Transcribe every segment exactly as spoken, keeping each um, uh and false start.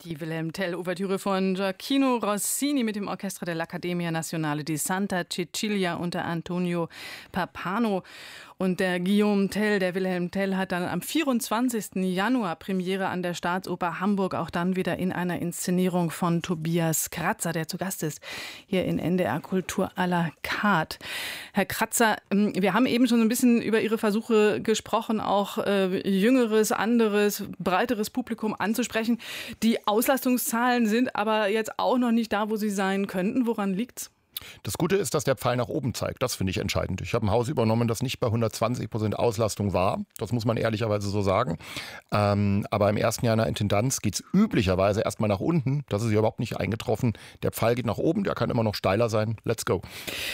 Die Wilhelm Tell-Ouvertüre von Gioacchino Rossini mit dem Orchestra dell'Accademia Nazionale di Santa Cecilia unter Antonio Pappano. Und der Guillaume Tell, der Wilhelm Tell, hat dann am vierundzwanzigsten Januar Premiere an der Staatsoper Hamburg, auch dann wieder in einer Inszenierung von Tobias Kratzer, der zu Gast ist hier in N D R Kultur à la carte. Herr Kratzer, wir haben eben schon so ein bisschen über Ihre Versuche gesprochen, auch äh, jüngeres, anderes, breiteres Publikum anzusprechen. Die Auslastungszahlen sind aber jetzt auch noch nicht da, wo sie sein könnten. Woran liegt's? Das Gute ist, dass der Pfeil nach oben zeigt. Das finde ich entscheidend. Ich habe ein Haus übernommen, das nicht bei hundertzwanzig Prozent Auslastung war. Das muss man ehrlicherweise so sagen. Ähm, aber im ersten Jahr in der Intendanz geht es üblicherweise erstmal nach unten. Das ist ja überhaupt nicht eingetroffen. Der Pfeil geht nach oben, der kann immer noch steiler sein. Let's go.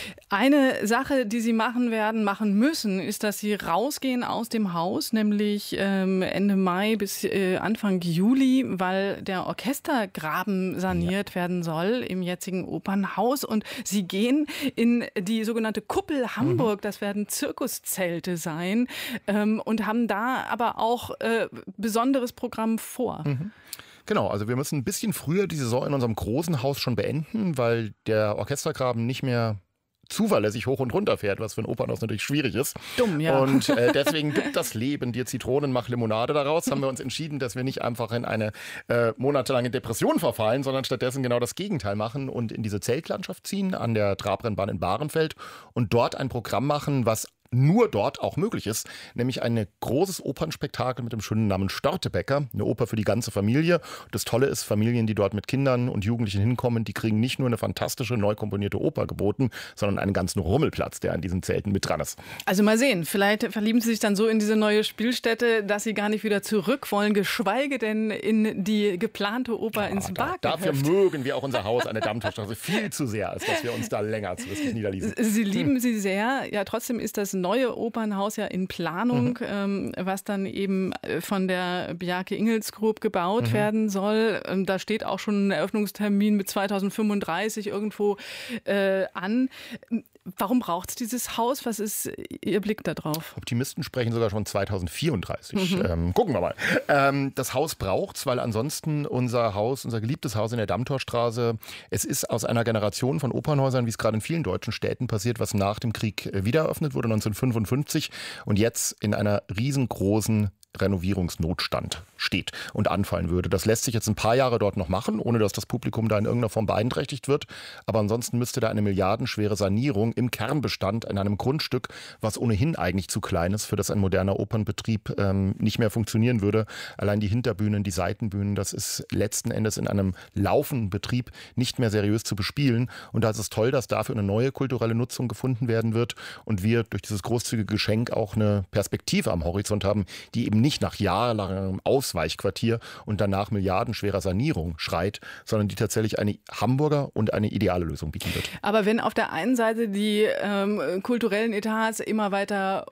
Eine Sache, die Sie machen werden, machen müssen, ist, dass Sie rausgehen aus dem Haus, nämlich ähm, Ende Mai bis äh, Anfang Juli, weil der Orchestergraben saniert ja. werden soll im jetzigen Opernhaus. Und Sie gehen in die sogenannte Kuppel Hamburg, mhm. das werden Zirkuszelte sein, ähm, und haben da aber auch äh, besonderes Programm vor. Mhm. Genau, also wir müssen ein bisschen früher die Saison in unserem großen Haus schon beenden, weil der Orchestergraben nicht mehr zuverlässig hoch und runter fährt, was für ein Opernhaus natürlich schwierig ist. Dumm, ja. Und äh, deswegen gibt das Leben dir Zitronen, mach Limonade daraus. Haben wir uns entschieden, dass wir nicht einfach in eine äh, monatelange Depression verfallen, sondern stattdessen genau das Gegenteil machen und in diese Zeltlandschaft ziehen an der Trabrennbahn in Bahrenfeld und dort ein Programm machen, was nur dort auch möglich ist, nämlich ein großes Opernspektakel mit dem schönen Namen Störtebeker, eine Oper für die ganze Familie. Das Tolle ist, Familien, die dort mit Kindern und Jugendlichen hinkommen, die kriegen nicht nur eine fantastische, neu komponierte Oper geboten, sondern einen ganzen Rummelplatz, der an diesen Zelten mit dran ist. Also mal sehen, vielleicht verlieben Sie sich dann so in diese neue Spielstätte, dass Sie gar nicht wieder zurück wollen, geschweige denn in die geplante Oper ja, ins Bargehöft. Dafür mögen wir auch unser Haus an der Dammtorstraße viel zu sehr, als dass wir uns da längerfristig niederließen. Sie lieben hm. sie sehr, ja, trotzdem ist das neue Opernhaus ja in Planung, mhm. ähm, was dann eben von der Bjarke Ingels Group gebaut mhm. werden soll. Ähm, da steht auch schon ein Eröffnungstermin mit zweitausendfünfunddreißig irgendwo äh, an. Warum braucht es dieses Haus? Was ist Ihr Blick da drauf? Optimisten sprechen sogar schon zweitausendvierunddreißig. Mhm. Ähm, gucken wir mal. Ähm, das Haus braucht es, weil ansonsten unser Haus, unser geliebtes Haus in der Dammtorstraße, es ist aus einer Generation von Opernhäusern, wie es gerade in vielen deutschen Städten passiert, was nach dem Krieg wieder eröffnet wurde, neunzehnhundertfünfundfünfzig, und jetzt in einer riesengroßen Renovierungsnotstand steht und anfallen würde. Das lässt sich jetzt ein paar Jahre dort noch machen, ohne dass das Publikum da in irgendeiner Form beeinträchtigt wird. Aber ansonsten müsste da eine milliardenschwere Sanierung im Kernbestand in einem Grundstück, was ohnehin eigentlich zu klein ist, für das ein moderner Opernbetrieb ähm, nicht mehr funktionieren würde. Allein die Hinterbühnen, die Seitenbühnen, das ist letzten Endes in einem laufenden Betrieb nicht mehr seriös zu bespielen. Und da ist es toll, dass dafür eine neue kulturelle Nutzung gefunden werden wird und wir durch dieses großzügige Geschenk auch eine Perspektive am Horizont haben, die eben nicht nach jahrelangem Ausweichquartier und danach milliardenschwerer Sanierung schreit, sondern die tatsächlich eine Hamburger und eine ideale Lösung bieten wird. Aber wenn auf der einen Seite die ähm, kulturellen Etats immer weiter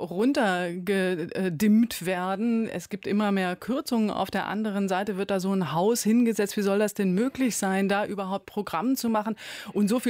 runtergedimmt werden, es gibt immer mehr Kürzungen, auf der anderen Seite wird da so ein Haus hingesetzt. Wie soll das denn möglich sein, da überhaupt Programm zu machen und so viel